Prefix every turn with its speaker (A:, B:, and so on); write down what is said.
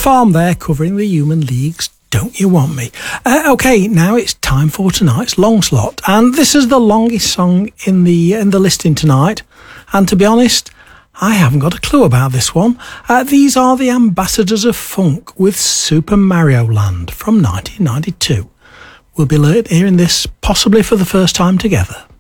A: Farm there, covering the Human League's Don't You Want Me. Okay, now it's time for tonight's long slot, and this is the longest song in the listing tonight, and to be honest, I haven't got a clue about this one. These are the Ambassadors of Funk with Super Mario Land from 1992. We'll be hearing this possibly for the first time together.